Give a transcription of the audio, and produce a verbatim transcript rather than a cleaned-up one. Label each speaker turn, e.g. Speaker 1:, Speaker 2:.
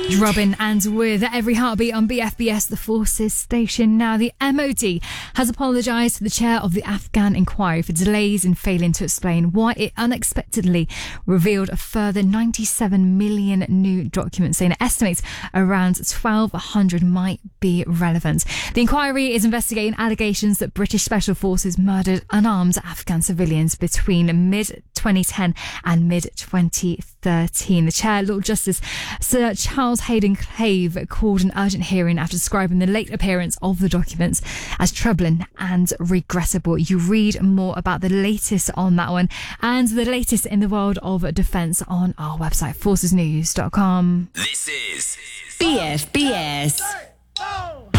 Speaker 1: Robin and with Every Heartbeat on B F B S, the Forces Station. Now, the M O D has apologised to the chair of the Afghan inquiry for delays in failing to explain why it unexpectedly revealed a further ninety-seven million new documents, saying it estimates around twelve hundred might be relevant. The inquiry is investigating allegations that British Special Forces murdered unarmed Afghan civilians between mid twenty ten and mid twenty thirteen. The chair, Lord Justice Sir Charles Hayden Clave, called an urgent hearing after describing the late appearance of the documents as troubling and regrettable. You read more about the latest on that one and the latest in the world of defence on our website, forces news dot com.
Speaker 2: This is
Speaker 3: B F B S.